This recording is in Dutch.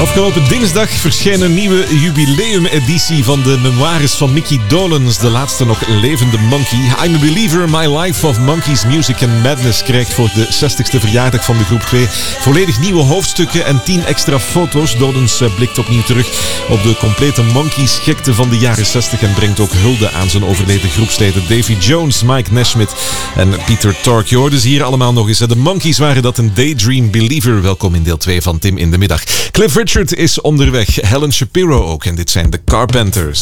Afgelopen dinsdag verscheen een nieuwe jubileumeditie van de memoires van Mickey Dolenz, de laatste nog levende Monkey. I'm a Believer, My Life of Monkeys, Music and Madness krijgt voor de 60ste verjaardag van de groep 2 volledig nieuwe hoofdstukken en 10 extra foto's. Dolenz blikt opnieuw terug op de complete Monkeys-gekte van de jaren 60 en brengt ook hulde aan zijn overleden groepsleden Davy Jones, Mike Nesmith en Peter Tork. Je hoorde ze hier allemaal nog eens. De Monkeys waren dat, een Daydream Believer. Welkom in deel 2 van Tim in de Middag. Cliff Richard is onderweg, Helen Shapiro ook en dit zijn de Carpenters.